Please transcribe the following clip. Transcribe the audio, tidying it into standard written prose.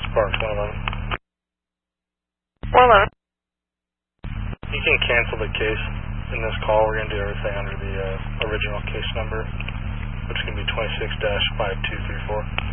Sparks 111. 111. You can cancel the case in this call. We're going to do everything under the original case number, which is going to be 26-5234.